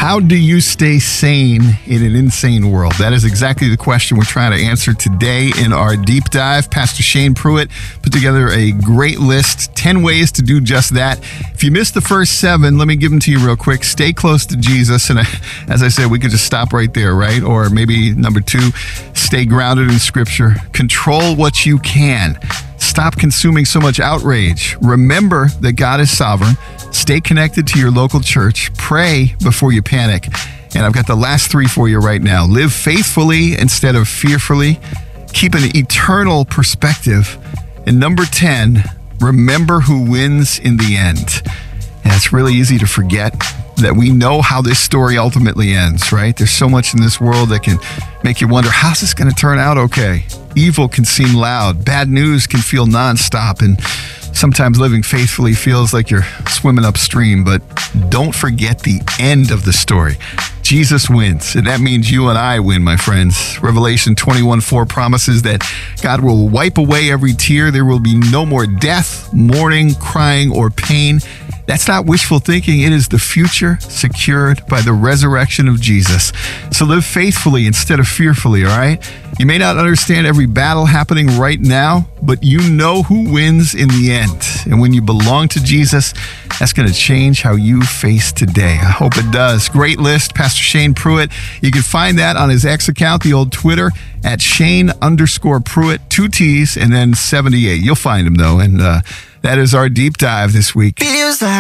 How do you stay sane in an insane world? That is exactly the question we're trying to answer today in our deep dive. Pastor Shane Pruitt put together a great list, 10 ways to do just that. If you missed the first 7, let me give them to you real quick. Stay close to Jesus. And as I said, we could just stop right there, right? Or maybe number 2, stay grounded in Scripture. Control what you can. Stop consuming so much outrage. Remember that God is sovereign. Stay connected to your local church. Pray before you panic. And I've got the last 3 for you right now. Live faithfully instead of fearfully. Keep an eternal perspective. And number 10, remember who wins in the end. And it's really easy to forget that we know how this story ultimately ends, right? There's so much in this world that can make you wonder, how's this going to turn out okay? Evil can seem loud. Bad news can feel nonstop. And sometimes living faithfully feels like you're swimming upstream. But don't forget the end of the story. Jesus wins, and that means you and I win, my friends. Revelation 21:4 promises that God will wipe away every tear. There will be no more death, mourning, crying, or pain. That's not wishful thinking. It is the future secured by the resurrection of Jesus. So live faithfully instead of fearfully, all right? You may not understand every battle happening right now, but you know who wins in the end. And when you belong to Jesus, that's going to change how you face today. I hope it does. Great list, Pastor Shane Pruitt. You can find that on his X account, the old Twitter, at Shane_Pruitt, 2 T's, and then 78. You'll find him, though. And that is our deep dive this week.